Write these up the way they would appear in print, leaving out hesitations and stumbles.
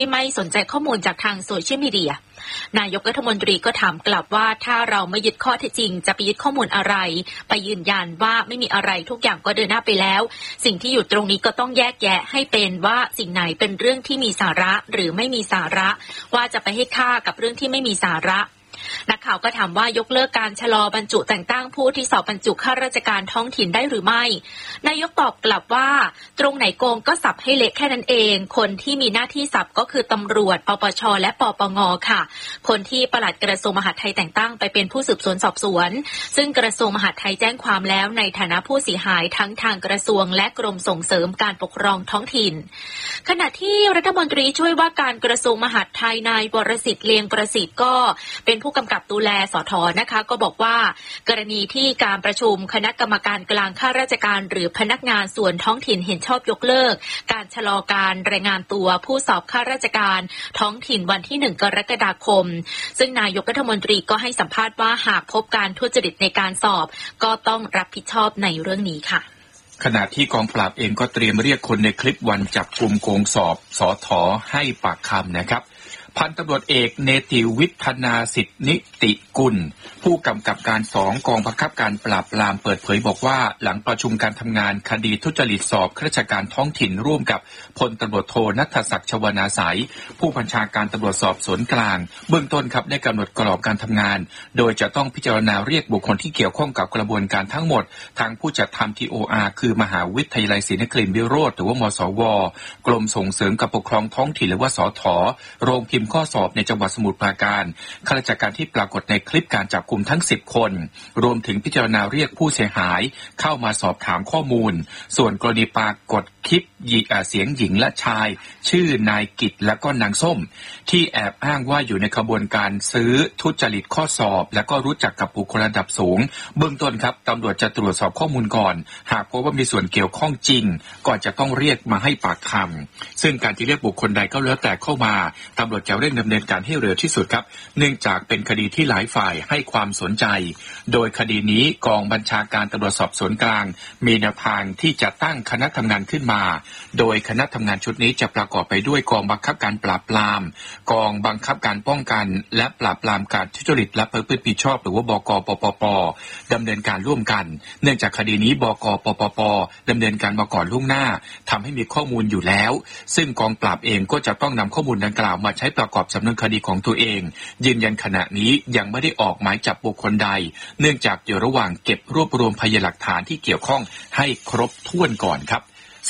ไม่สนใจข้อมูลจากทางโซเชียลมีเดียนายกรัฐมนตรีก็ถามกลับว่าถ้าเราไม่ยึดข้อเท็จจริงจะไปยึดข้อมูลอะไรไปยืนยันว่าไม่มีอะไรทุกอย่างก็เดินหน้าไปแล้วสิ่งที่อยู่ตรงนี้ก็ต้องแยกแยะให้เป็นว่าสิ่งไหนเป็นเรื่องที่มีสาระหรือไม่มีสาระว่าจะไปให้ค่ากับเรื่องที่ไม่มีสาระนักข่าวก็ถามว่ายกเลิกการชะลอบรรจุแต่งตั้งผู้ที่สอบบรรจุข้าราชการท้องถิ่นได้หรือไม่นายกตอบกลับว่าตรงไหนโกงก็สับให้เละแค่นั้นเองคนที่มีหน้าที่สับก็คือตำรวจปปชและปปงค่ะคนที่ปลัดกระทรวงมหาดไทยแต่งตั้งไปเป็นผู้สืบสวนสอบสวนซึ่งกระทรวงมหาดไทยแจ้งความแล้วในฐานะผู้เสียหายทั้งทางกระทรวงและกรมส่งเสริมการปกครองท้องถิ่นขณะที่รัฐมนตรีช่วยว่าการกระทรวงมหาดไทยนายวรสิทธิ์เลียงประสิทธิ์ก็เป็นผู้กำกับดูแลสท.นะคะก็บอกว่ากรณีที่การประชุมคณะกรรมการกลางข้าราชการหรือพนักงานส่วนท้องถิ่นเห็นชอบยกเลิกการชะลอการรายงานตัวผู้สอบข้าราชการท้องถิ่นวันที่1 กรกฎาคมซึ่งนายกรัฐมนตรีก็ให้สัมภาษณ์ว่าหากพบการทุจริตในการสอบก็ต้องรับผิดชอบในเรื่องนี้ค่ะขณะที่กองปราบเองก็เตรียมเรียกคนในคลิปวันจับกุมโกงสอบสท.ให้ปากคำนะครับพันตำรวจเอกเนติวิทนาสิทธินิติกุลผู้กำกับการ2กองบังคับการปราบปรามเปิดเผยบอกว่าหลังประชุมการทำงานคดีทุจริตสอบข้าราชการท้องถิ่นร่วมกับพลตำรวจโทณัฐศักดิ์ชวนาสายผู้บัญชาการตำรวจสอบสวนกลางเบื้องต้นครับได้กำหนดกรอบการทำงานโดยจะต้องพิจารณาเรียกบุคคลที่เกี่ยวข้องกับกระบวนการทั้งหมดทางผู้จัดทำ TOR คือมหาวิทยาลัยศรีนครินทร์วิโรจน์หรือว่ามศว.กรมส่งเสริมการปกครองท้องถิ่นหรือว่าสท.โรงพิมพ์ข้อสอบในจังหวัดสมุทรปราการข้าราชการที่ปรากฏในคลิปการจับกุมทั้ง10 คนรวมถึงพิจารณาเรียกผู้เสียหายเข้ามาสอบถามข้อมูลส่วนกรณีปรากฏคลิปเสียงหญิงและชายชื่อนายกิตและก็นางส้มที่แอบอ้างว่าอยู่ในขบวนการซื้อทุจริตข้อสอบและก็รู้จักกับบุคคลระดับสูงเบื้องต้นครับตำรวจจะตรวจสอบข้อมูลก่อนหากพบว่ามีส่วนเกี่ยวข้องจริงก่อนจะต้องเรียกมาให้ปากคำซึ่งการที่เรียกบุคคลใดก็แล้วแต่เข้ามาตำรวจจะเร่งดำเนินการให้เร็วที่สุดครับเนื่องจากเป็นคดีที่หลายฝ่ายให้ความสนใจโดยคดีนี้กองบัญชาการตำรวจสอบสวนกลางมีแนวทางที่จะตั้งคณะทำงานขึ้นมาโดยคณะทำงานชุดนี้จะประกอบไปด้วยกองบังคับการปราบปรามกองบังคับการป้องกันและปราบปรามการทุจริตและประพฤติผิดชอบหรือว่าบก.ปปป.ดำเนินการร่วมกันเนื่องจากคดีนี้บก.ปปป.ดำเนินการมาก่อนล่วงหน้าทำให้มีข้อมูลอยู่แล้วซึ่งกองปราบเองก็จะต้องนำข้อมูลดังกล่าวมาใช้ประกอบสำนวนคดีของตัวเองยืนยันขณะนี้ยังไม่ได้ออกหมายจับบุคคลใดเนื่องจากอยู่ระหว่างเก็บรวบรวมพยานหลักฐานที่เกี่ยวข้องให้ครบถ้วนก่อนครับ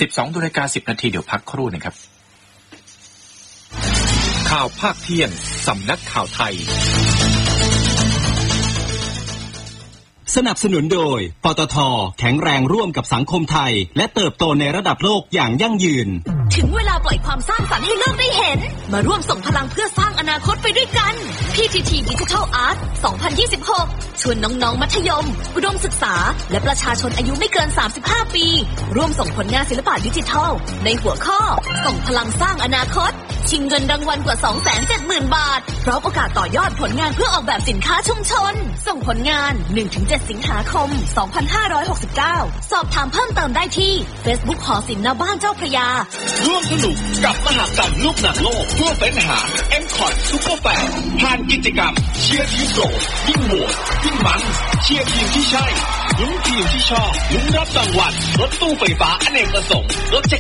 12:10 นาทีเดี๋ยวพักครู่นะครับข่าวภาคเที่ยงสำนักข่าวไทยสนับสนุนโดยปตท.แข็งแรงร่วมกับสังคมไทยและเติบโตในระดับโลกอย่างยั่งยืนถึงเวลาปล่อยความสร้างสรรค์ให้โลกได้เห็นมาร่วมส่งพลังเพื่อสร้างอนาคตไปด้วยกัน PTT Digital Art 2026 ชวนน้องๆมัธยมอุดมศึกษาและประชาชนอายุไม่เกิน35 ปีร่วมส่งผลงานศิลปะดิจิทัลในหัวข้อส่งพลังสร้างอนาคตชิงเงินรางวัลกว่า 270,000 บาทพร้อมโอกาสต่อยอดผลงานเพื่อออกแบบสินค้าชุมชนส่งผลงาน 1-7 สิงหาคม 2569 สอบถามเพิ่มเติมได้ที่ Facebook หอศิลป์ณบ้านเจ้าพระยาร่วมสนุกกับมหกรรมลูกหนังโลกทั่วเฟ้นหา M-Cot Super 8ผ่านกิจกรรมเชียร์ทีมโปรดยิ่งโหวตยิ่งมันเชียร์ทีมที่ใช่ลุ้นทีมที่ชอบลุ้นรับรางวัลรถตู้ไฟฟ้าอเนกประสงค์รถจั